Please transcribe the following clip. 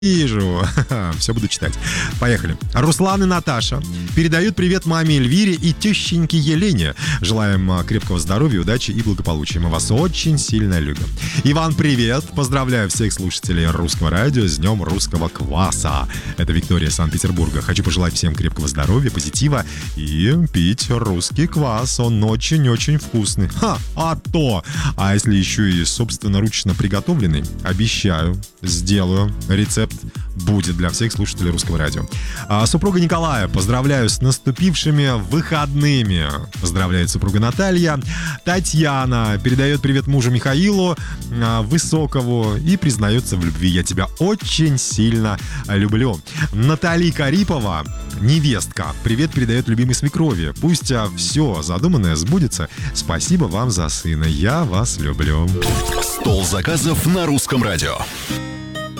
Вижу. Все буду читать. Поехали. Руслан и Наташа передают привет маме Эльвире и тещеньке Елене. Желаем крепкого здоровья, удачи и благополучия. Мы вас очень сильно любим. Иван, привет. Поздравляю всех слушателей Русского радио с Днем русского кваса. Это Виктория из Санкт-Петербурга. Хочу пожелать всем крепкого здоровья, позитива и пить русский квас. Он очень-очень вкусный. А если еще и собственноручно приготовленный, обещаю, сделаю. Рецепт будет для всех слушателей Русского радио. Супруга Николая, поздравляю с наступившими выходными. Поздравляет супруга Наталья. Татьяна передает привет мужу Михаилу Высокову и признается в любви. Я тебя очень сильно люблю. Наталья Карипова, невестка, привет передает любимой свекрови. Пусть все задуманное сбудется. Спасибо вам за сына. Я вас люблю. Стол заказов на Русском радио.